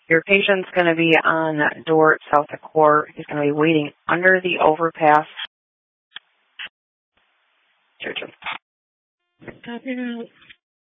Your patient's going to be on Dort, South of Court. He's going to be waiting under the overpass. Copy.